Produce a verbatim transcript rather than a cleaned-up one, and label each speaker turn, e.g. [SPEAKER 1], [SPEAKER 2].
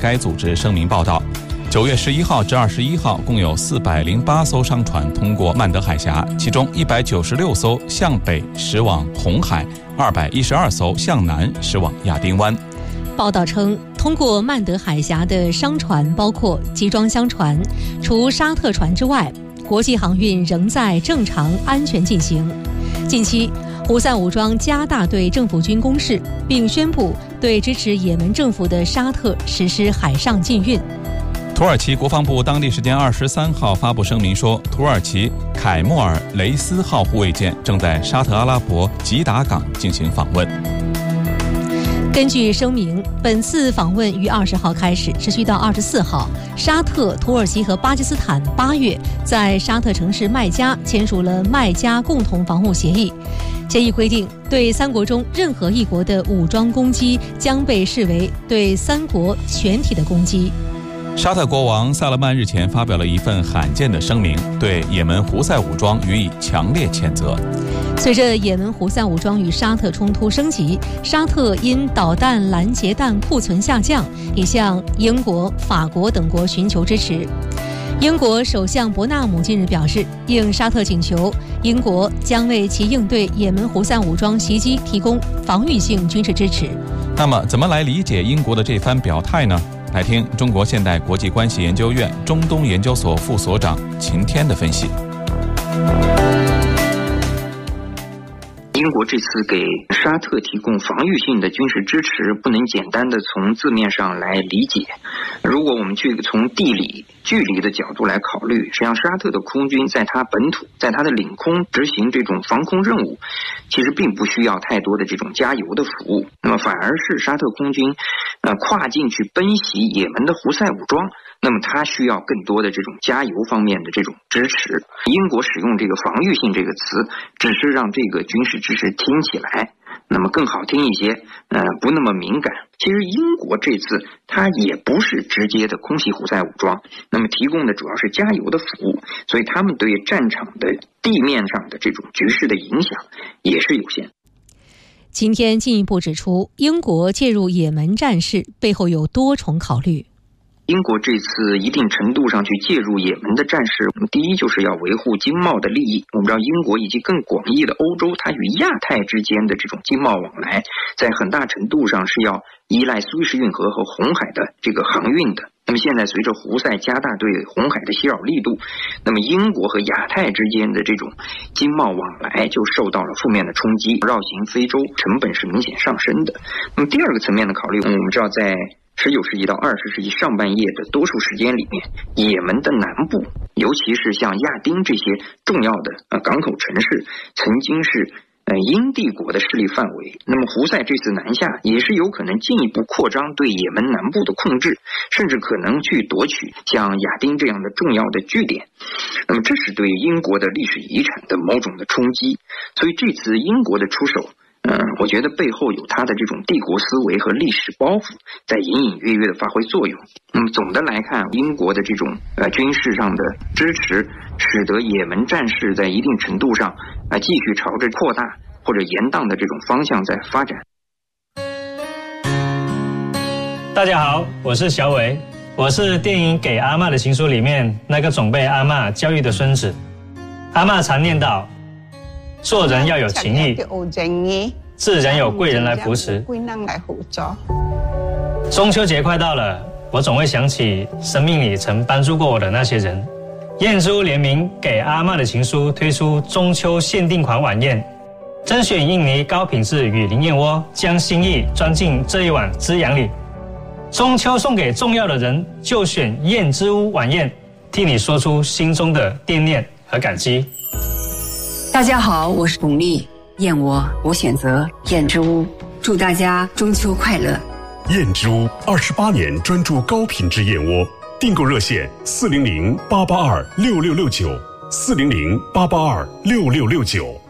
[SPEAKER 1] 该组织声明报道。九月十一号至二十一号，共有四百零八艘商船通过曼德海峡，其中一百九十六艘向北驶往红海，二百一十二艘向南驶往亚丁湾。
[SPEAKER 2] 报道称，通过曼德海峡的商船包括集装箱船，除沙特船之外，国际航运仍在正常安全进行。近期，胡塞武装加大对政府军攻势，并宣布对支持也门政府的沙特实施海上禁运。
[SPEAKER 1] 土耳其国防部当地时间二十三号发布声明说，土耳其凯莫尔雷斯号护卫舰正在沙特阿拉伯吉达港进行访问。
[SPEAKER 2] 根据声明，本次访问于二十号开始，持续到二十四号。沙特、土耳其和巴基斯坦八月在沙特城市麦加签署了麦加共同防护协议。协议规定，对三国中任何一国的武装攻击将被视为对三国全体的攻击。
[SPEAKER 1] 沙特国王萨勒曼日前发表了一份罕见的声明，对也门胡塞武装予以强烈谴责。
[SPEAKER 2] 随着也门胡塞武装与沙特冲突升级，沙特因导弹拦截弹库存下降，已向英国、法国等国寻求支持。英国首相伯纳姆近日表示，应沙特请求，英国将为其应对也门胡塞武装袭击提供防御性军事支持。
[SPEAKER 1] 那么，怎么来理解英国的这番表态呢？来听中国现代国际关系研究院中东研究所副所长秦天的分析。
[SPEAKER 3] 英国这次给沙特提供防御性的军事支持，不能简单的从字面上来理解。如果我们去从地理距离的角度来考虑，实际上沙特的空军在它本土，在它的领空执行这种防空任务，其实并不需要太多的这种加油的服务，那么反而是沙特空军呃跨境去奔袭也门的胡塞武装，那么它需要更多的这种加油方面的这种支持。英国使用这个防御性这个词，只是让这个军事支持听起来那么更好听一些，呃，不那么敏感。其实英国这次它也不是直接的空袭胡塞武装，那么提供的主要是加油的服务，所以他们对战场的地面上的这种局势的影响也是有限。
[SPEAKER 2] 今天进一步指出，英国介入也门战事背后有多重考虑。
[SPEAKER 3] 英国这次一定程度上去介入也门的战事，我们第一就是要维护经贸的利益。我们知道英国以及更广义的欧洲，它与亚太之间的这种经贸往来，在很大程度上是要依赖苏伊士运河和红海的这个航运的。那么现在随着胡塞加大对红海的袭扰力度，那么英国和亚太之间的这种经贸往来就受到了负面的冲击，绕行非洲成本是明显上升的。那么第二个层面的考虑，我们知道在十九世纪到二十世纪上半叶的多数时间里面，也门的南部，尤其是像亚丁这些重要的呃港口城市，曾经是呃英帝国的势力范围。那么胡塞这次南下，也是有可能进一步扩张对也门南部的控制，甚至可能去夺取像亚丁这样的重要的据点。那么这是对英国的历史遗产的某种的冲击。所以这次英国的出手，嗯，我觉得背后有他的这种帝国思维和历史包袱在隐隐约约的发挥作用。那么总的来看，英国的这种呃军事上的支持，使得也门战事在一定程度上啊、呃、继续朝着扩大或者延宕的这种方向在发展。
[SPEAKER 4] 大家好，我是小伟，我是电影《给阿嬷的情书》里面那个总被阿嬷教育的孙子。阿嬷常念叨，做人要有情义，自然有贵人来扶持。中秋节快到了，我总会想起生命里曾帮助过我的那些人。燕之屋联名给阿嬷的情书推出中秋限定款晚宴，甄选印尼高品质雨林燕窝，将心意装进这一碗滋养里。中秋送给重要的人，就选燕之屋晚宴，替你说出心中的惦念和感激。
[SPEAKER 5] 大家好，我是巩俐，燕窝我选择燕之屋，祝大家中秋快乐。
[SPEAKER 6] 燕之屋二十八年专注高品质燕窝，订购热线四零零八八二六六六九，四零零八八二六六六九。